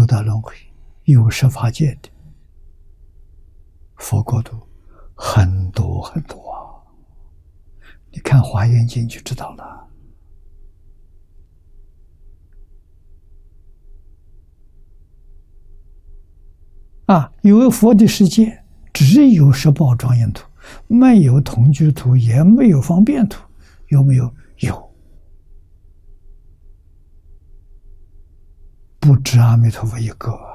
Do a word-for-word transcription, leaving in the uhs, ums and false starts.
六道轮回，有十法界的佛国度很多很多啊！你看《华严经》就知道了。啊，有佛的世界只有十宝庄严土，没有同居土，也没有方便土，有没有？有。不止阿弥陀佛一个。